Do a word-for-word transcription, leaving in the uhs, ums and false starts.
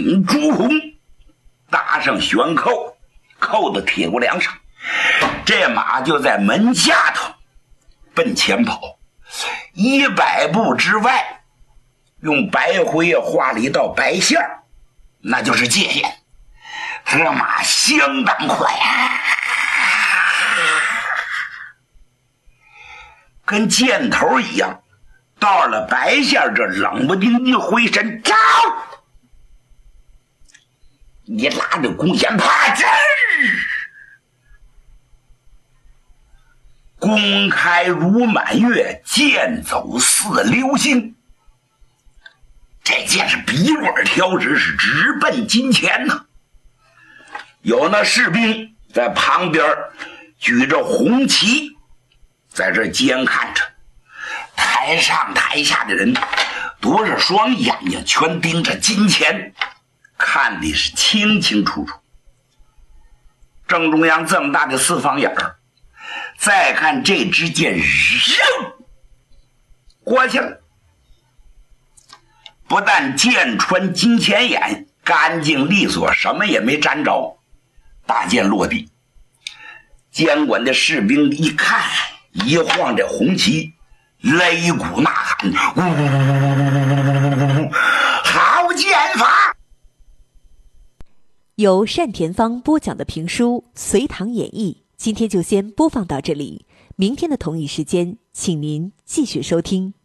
顶朱红，搭上悬扣，扣到铁骨梁上，这马就在门下头奔前跑。一百步之外，用白灰画了一道白线，那就是界限。这马相当快啊，跟箭头一样。到了白线，这冷不丁一回身，招！一拉着弓弦，啪！吱！弓开如满月，箭走似流星。这箭是笔管挑直，是直奔金钱呐。有那士兵在旁边举着红旗，在这监看着。台上台下的人多少双眼睛全盯着金钱，看的是清清楚楚。正中央这么大的四方眼儿，再看这支箭，扔过去了。不但箭穿金钱眼，干净利索，什么也没沾着，大箭落地。监管的士兵一看，一晃这红旗，擂鼓呐喊，呜呜呜呜，好剑法！ 由单田芳播讲的评书《隋唐演义》，今天就先播放到这里。明天的同一时间，请您继续收听。